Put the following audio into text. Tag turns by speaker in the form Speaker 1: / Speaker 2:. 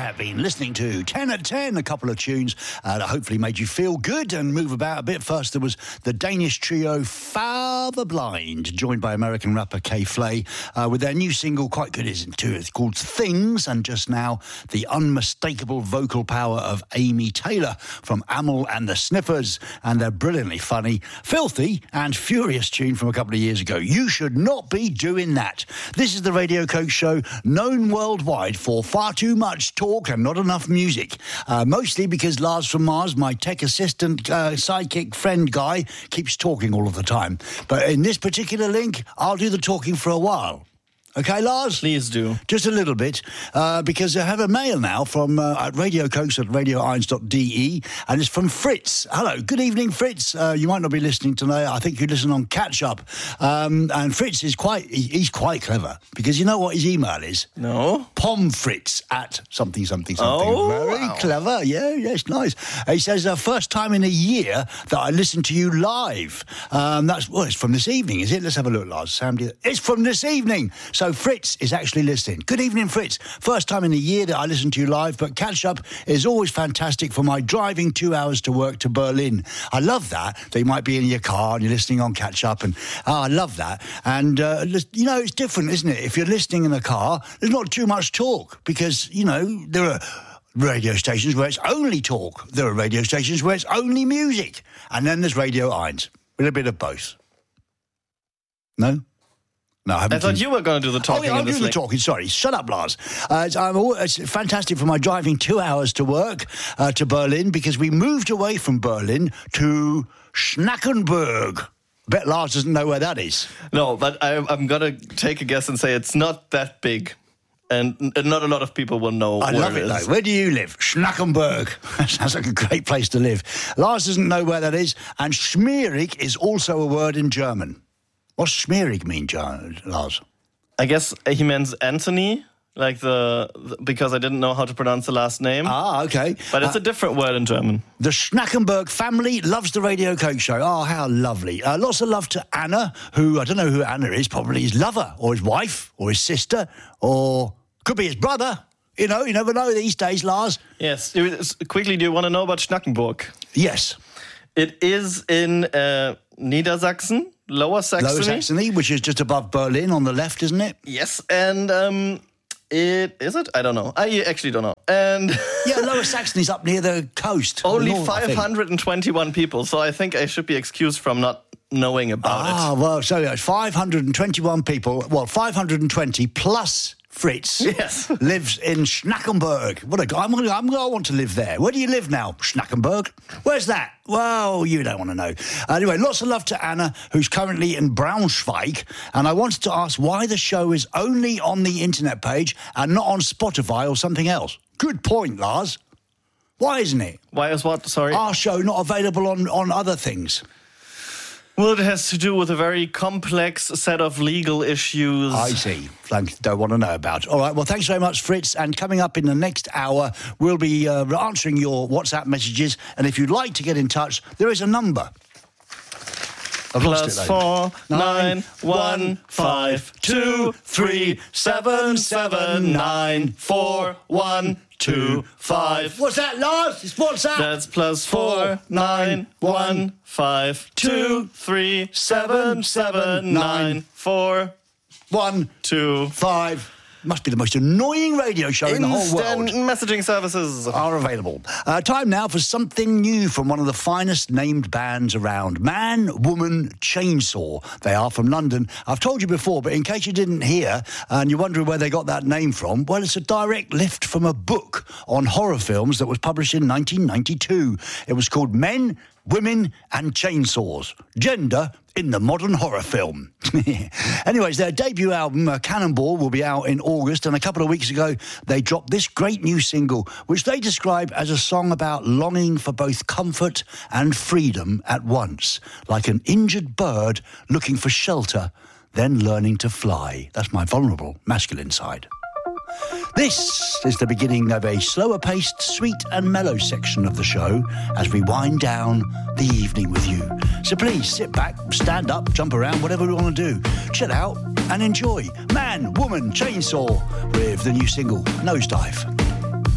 Speaker 1: have been listening to 10 at 10, a couple of tunes that hopefully made you feel good and move about a bit. First, there was the Danish trio Father Blind, joined by American rapper K-Flay, with their new single, quite good, isn't it, too? It's called Things, and just now, the unmistakable vocal power of Amy Taylor from Amyl and the Sniffers, and their brilliantly funny, filthy and furious tune from a couple of years ago. You should not be doing that. This is the Radio Coke Show, known worldwide for far too much talk and not enough music. Mostly because Lars from Mars, my tech assistant, sidekick friend guy, keeps talking all of the time. But in this particular link, I'll do the talking for a while. Okay, Lars?
Speaker 2: Please do.
Speaker 1: Just a little bit, because I have a mail now from at radiocokes at radioeins.de, and it's from Fritz. Hello, good evening, Fritz. You might not be listening tonight. I think you listen on Catch Up. And Fritz is he's quite clever, because you know what his email is?
Speaker 2: No.
Speaker 1: Pomfritz at something.
Speaker 2: Oh,
Speaker 1: very
Speaker 2: wow.
Speaker 1: clever. Yeah, it's nice. He says, first time in a year that I listened to you live. It's from this evening, is it? Let's have a look, Lars. Sam, it's from this evening. So Fritz is actually listening. Good evening, Fritz. First time in a year that I listen to you live, but Catch Up is always fantastic for my driving 2 hours to work to Berlin. I love that you might be in your car and you're listening on Catch Up, and I love that. And, it's different, isn't it? If you're listening in a car, there's not too much talk because, there are radio stations where it's only talk. There are radio stations where it's only music. And then there's Radio Eins with a bit of both. No? No, I
Speaker 2: thought you were going to do the talking.
Speaker 1: I'll do the talking. Sorry. Shut up, Lars. It's fantastic for my driving 2 hours to work to Berlin, because we moved away from Berlin to Schnackenburg. Bet Lars doesn't know where that is.
Speaker 2: No, but I'm going to take a guess and say it's not that big. And not a lot of people will know where it is. I love it, though.
Speaker 1: Where do you live? Schnackenburg. Sounds like a great place to live. Lars doesn't know where that is. And schmierig is also a word in German. What's schmierig mean, Lars?
Speaker 2: I guess he means Anthony, like because I didn't know how to pronounce the last name.
Speaker 1: Ah, okay.
Speaker 2: But it's a different word in German.
Speaker 1: The Schnackenburg family loves the Radio Coke Show. Oh, how lovely. Lots of love to Anna, who, I don't know who Anna is, probably his lover, or his wife, or his sister, or could be his brother. You never know these days, Lars.
Speaker 2: Yes. Quickly, do you want to know about Schnackenburg?
Speaker 1: Yes.
Speaker 2: It is in Niedersachsen. Lower Saxony,
Speaker 1: which is just above Berlin on the left, isn't it?
Speaker 2: Yes, and is it? I don't know. I actually don't know. And
Speaker 1: yeah, Lower Saxony's up near the coast.
Speaker 2: Only 521 people, so I think I should be excused from not knowing about it.
Speaker 1: Ah, well, so 521 people. Well, 520 plus Fritz lives in Schnackenburg. What a guy. I want to live there. Where do you live now? Schnackenburg? Where's that? Well, you don't want to know. Anyway, lots of love to Anna, who's currently in Braunschweig. And I wanted to ask why the show is only on the internet page and not on Spotify or something else. Good point, Lars. Why isn't it?
Speaker 2: Why is what? Sorry?
Speaker 1: Our show not available on other things.
Speaker 2: Well, it has to do with a very complex set of legal issues.
Speaker 1: I see. Don't want to know about. All right, well, thanks very much, Fritz. And coming up in the next hour, we'll be answering your WhatsApp messages. And if you'd like to get in touch, there is a number.
Speaker 2: +4 9 1 5 2 3 7 7 9 4 1 2 5.
Speaker 1: What's that, Lars? It's WhatsApp.
Speaker 2: That's +4 9 1 5 2 3 7 7 9 4 1 2
Speaker 1: 5. Must be the most annoying radio show in the whole world.
Speaker 2: Instant messaging services
Speaker 1: are available. Time now for something new from one of the finest named bands around. Man, Woman, Chainsaw. They are from London. I've told you before, but in case you didn't hear and you're wondering where they got that name from, well, it's a direct lift from a book on horror films that was published in 1992. It was called Men, Women and Chainsaws. Gender in the modern horror film. Anyways, their debut album, Cannonball, will be out in August, and a couple of weeks ago, they dropped this great new single, which they describe as a song about longing for both comfort and freedom at once, like an injured bird looking for shelter, then learning to fly. That's my vulnerable masculine side. This is the beginning of a slower-paced, sweet and mellow section of the show as we wind down the evening with you. So please sit back, stand up, jump around, whatever we want to do. Chill out and enjoy Man, Woman, Chainsaw with the new single, Nosedive.